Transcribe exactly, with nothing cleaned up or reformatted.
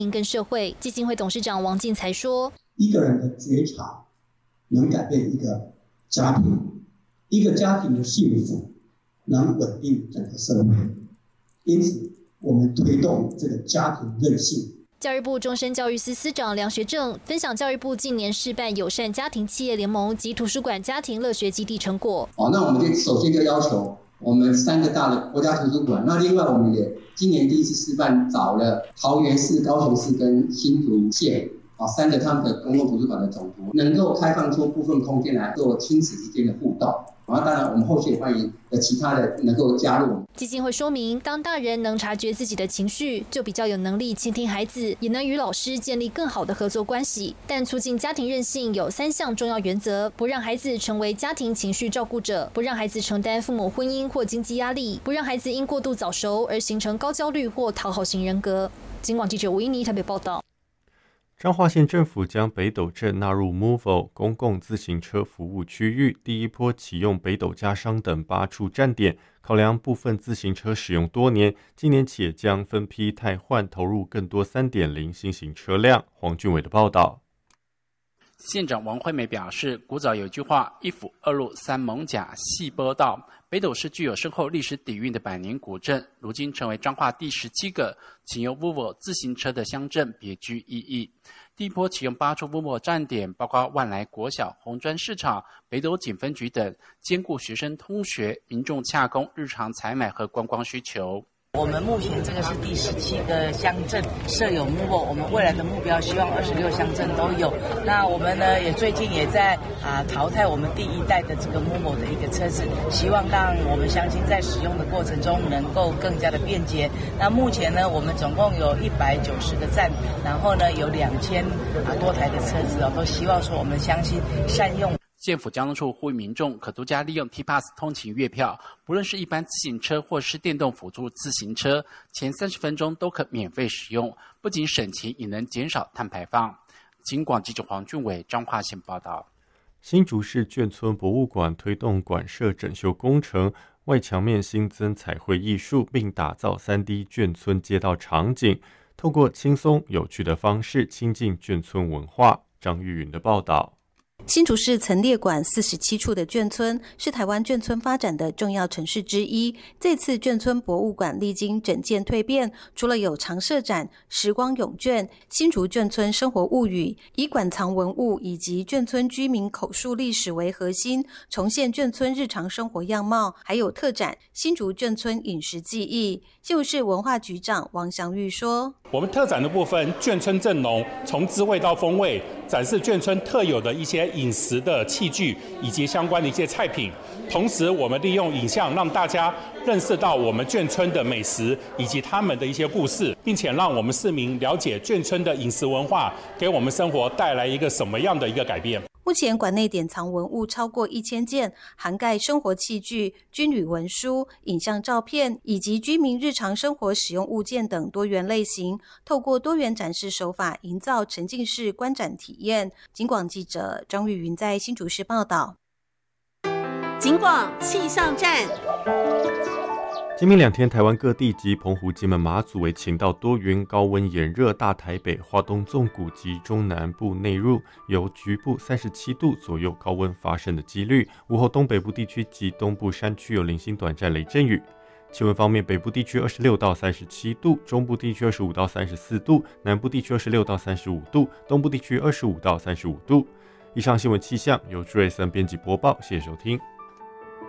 跟社会。基金会董事长王进才说：“ 一个人的觉察能改变一个家庭，一个家庭的幸福能稳定整个社会，因此我们推动这个家庭韧性。” 教育部终身教育司司长梁学正分享教育部近年试办友善家庭企业联盟及图书馆家庭乐学基地成果。 哦，那我们就首先就要求我们三个大的国家图书馆，那另外我们也今年第一次示范找了桃园市、高雄市跟新竹县啊三个他们的公共图书馆的总图，能够开放出部分空间来做亲子之间的互动。然后当然我们后续也欢迎其他的能够加入。 基金会说明，当大人能察觉自己的情绪，就比较有能力倾听孩子，也能与老师建立更好的合作关系。但促进家庭韧性有三项重要原则：不让孩子成为家庭情绪照顾者，不让孩子承担父母婚姻或经济压力，不让孩子因过度早熟而形成高焦虑或讨好型人格。警广记者吴依妮台北报道。 彰化县政府将北斗镇纳入 Movo 公共自行车服务区域，第一波启用北斗家商等八处站点。考量部分自行车使用多年，今年起也将分批汰换，投入更多 三点零 新型车辆。黄俊伟的报道。 县长王惠美表示，古早有句话，一府二路三艋甲细波道。北斗是具有深厚历史底蕴的百年古镇，如今成为彰化第十七个启用 Volvo 自行车的乡镇，别具意义。第一波启用八处 Volvo 站点，包括万来国小、红砖市场、北斗警分局等，兼顾学生通学、民众洽公日常采买和观光需求。 我们目前这个是第十七个乡镇设有 Movo， 我们未来的目标希望二十六乡镇都有。那我们呢也最近也在啊淘汰我们第一代的这个 Movo 的一个车子，希望让我们乡亲在使用的过程中能够更加的便捷。那目前呢，我们总共有一百九十个站，然后呢有两千啊多台的车子哦，都希望说我们乡亲善用。 县府交通处呼吁民众可独家利用 T-Pass 通勤月票，不论是一般自行车或是电动辅助自行车，前三十分钟都可免费使用，不仅省钱，也能减少碳排放。警广记者黄俊伟彰化县报道。 新竹市眷村博物馆推动馆舍整修工程，外墙面新增彩绘艺术，并打造 三 D 眷村街道场景，透过轻松有趣的方式亲近眷村文化。张玉云的报道。 新竹市曾列管四十七处的眷村，是台湾眷村发展的重要城市之一。这次眷村博物馆历经整建蜕变，除了有常设展、时光咏眷、新竹眷村生活物语，以馆藏文物以及眷村居民口述历史为核心，重现眷村日常生活样貌，还有特展新竹眷村饮食记忆。新竹市文化局长王祥玉说：“ 我们特展的部分，眷村正浓，从滋味到风味，展示眷村特有的一些饮食的器具以及相关的一些菜品。同时，我们利用影像让大家认识到我们眷村的美食以及他们的一些故事，并且让我们市民了解眷村的饮食文化给我们生活带来一个什么样的一个改变。” 目前馆内典藏文物超过一千件，涵盖生活器具、军旅文书、影像照片以及居民日常生活使用物件等多元类型，透过多元展示手法营造沉浸式观展体验。警广记者张玉云在新竹市报道。 警广气象站。 今明两天，台湾各地及澎湖、金门、马祖为晴到多云，高温炎热，大台北、花东纵谷及中南部内陆有局部三十七度左右高温发生的几率。午后东北部地区及东部山区有零星短暂雷阵雨。气温方面，北部地区二十六到三十七度，中部地区二十五到三十四度，南部地区二十六到三十五度，东部地区二十五到三十五度。以上新闻气象由朱瑞森编辑播报，谢谢收听。